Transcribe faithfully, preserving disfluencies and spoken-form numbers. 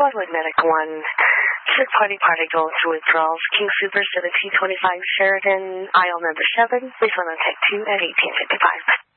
Glenwood Medic one. Third party party going through withdrawals. King Super seventeen twenty-five Sheridan, aisle number seven. Please on tech two at eighteen fifty-five.